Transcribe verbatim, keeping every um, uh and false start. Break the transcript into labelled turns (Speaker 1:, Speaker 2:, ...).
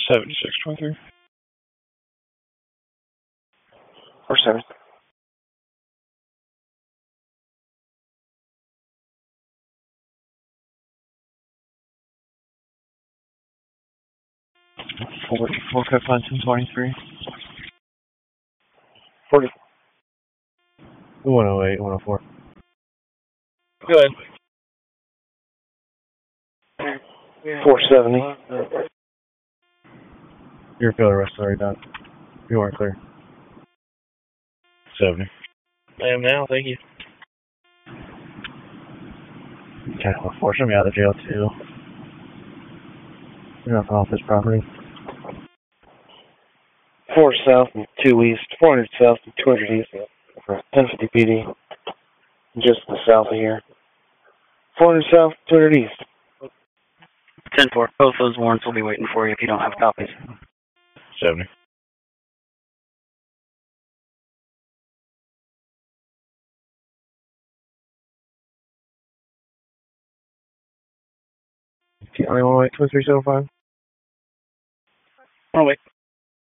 Speaker 1: seventy-six twenty-three.
Speaker 2: Four seven.
Speaker 1: Forty four cut line ten twenty-three.
Speaker 2: Forty.
Speaker 3: One oh eight, one oh four.
Speaker 1: Go ahead.
Speaker 2: Four seventy.
Speaker 3: Your field arrest is already done. You weren't clear.
Speaker 1: Seventy.
Speaker 4: I am now, thank you.
Speaker 3: Okay, well, forcing me out of the jail too. You're nothing off this property.
Speaker 2: Four south and two east. Four hundred south and two hundred east. For ten fifty P D. Just the south of here. Four hundred south, two hundred east.
Speaker 4: ten four. Both those warrants will be waiting for you if you don't have copies.
Speaker 1: Seventy.
Speaker 3: Only one oh eight, two three seven five.
Speaker 4: Oh, wait.